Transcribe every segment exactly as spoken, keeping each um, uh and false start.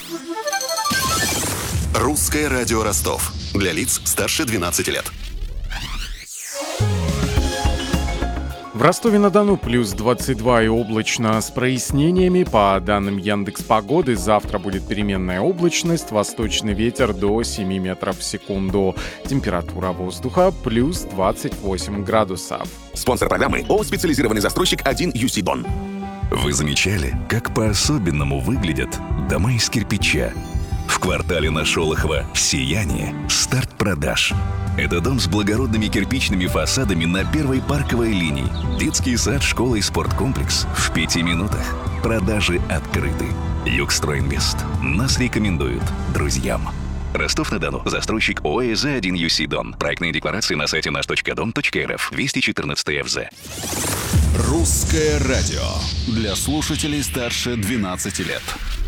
Русское радио Ростов. Для лиц старше двенадцати лет. В Ростове-на-Дону плюс двадцать два и облачно с прояснениями. По данным Яндекс.Погоды, завтра будет переменная облачность, восточный ветер до семи метров в секунду. Температура воздуха плюс двадцать восемь градусов. Спонсор программы ООО «Специализированный застройщик один ю си Дон». Вы замечали, как по-особенному выглядят дома из кирпича? В квартале на Шолохова «Сияние» старт продаж. Это дом с благородными кирпичными фасадами на первой парковой линии. Детский сад, школа и спорткомплекс в пяти минутах. Продажи открыты. Югстройинвест нас рекомендуют друзьям. Ростов-на-Дону. Застройщик ООО «ЭЗ один ю си Дон». Проектные декларации на сайте наш точка дом точка эр эф. двести четырнадцать эф зэ. Русское радио. Для слушателей старше двенадцати лет.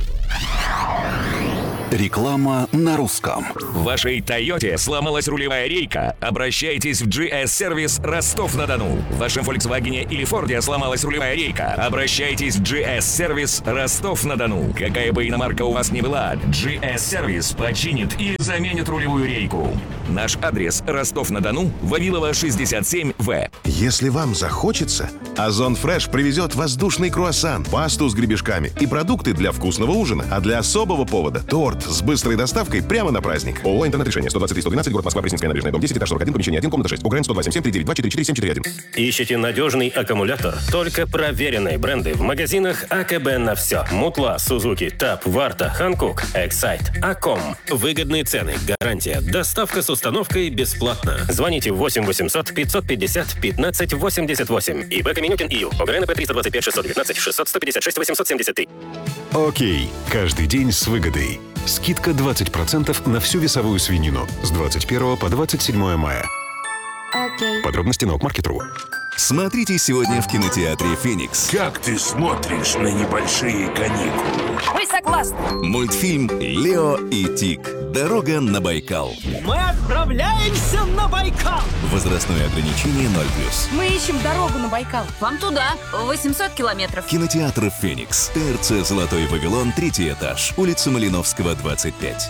Реклама на русском. В вашей Тойоте сломалась рулевая рейка? Обращайтесь в джи эс-сервис Ростов-на-Дону. В вашем Volkswagen или Форде сломалась рулевая рейка? Обращайтесь в джи эс-сервис Ростов-на-Дону. Какая бы иномарка у вас ни была, джи эс-сервис починит или заменит рулевую рейку. Наш адрес: Ростов-на-Дону, Вавилова, шестьдесят семь вэ. Если вам захочется, Озон Фреш привезет воздушный круассан, пасту с гребешками и продукты для вкусного ужина. А для особого повода – торт с быстрой доставкой прямо на праздник. ООО «Интернет-решение». сто двадцать три сто двенадцать, город Москва, Пресненская набережная, дом десять, этаж сорок один, помещение один, комната шесть. УГРН сто два семь семь три девять два четыре четыре семь четыре один. Ищете надежный аккумулятор? Только проверенные бренды в магазинах АКБ на все. Мутла, Сузуки, Тап, Варта, Ханкук, Эксайт, Аком. Выгодные цены, гарантия, доставка с установкой бесплатно. Звоните восемь восемьсот пятьсот пятьдесят пятнадцать восемьдесят восемь. ИП Каменютин ИЮ. ОГРН П триста двадцать пять шестьсот девятнадцать шестьсот сто пятьдесят шесть восемьсот семьдесят три. Окей. Каждый день с выгодой. Скидка двадцать процентов на всю весовую свинину с двадцать первого по двадцать седьмое мая. Окей. Подробности на окмаркет точка ру. Смотрите сегодня в кинотеатре «Феникс». Как ты смотришь на небольшие каникулы? Вы согласны? Мультфильм «Лео и Тиг. Дорога на Байкал». Мы отправляемся на Байкал! Возрастное ограничение ноль плюс. Мы ищем дорогу на Байкал. Вам туда, восемьсот километров. Кинотеатр «Феникс». ТРЦ «Золотой Вавилон», третий этаж. Улица Малиновского, двадцать пять.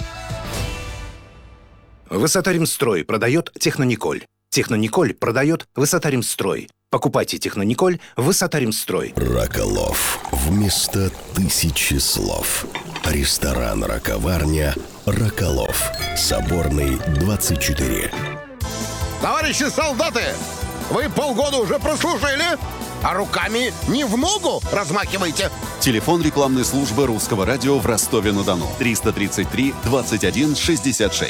Высота-Ремстрой продает «Технониколь». «Технониколь» продает «Высота-Ремстрой». Покупайте «Технониколь» в «Высота-Ремстрой». Раколов. Вместо тысячи слов. Ресторан «Раковарня» Раколов. Соборный, двадцать четыре. Товарищи солдаты, вы полгода уже прослужили, а руками не в ногу размахиваете. Телефон рекламной службы Русского радио в Ростове-на-Дону. триста тридцать три двадцать один шестьдесят шесть.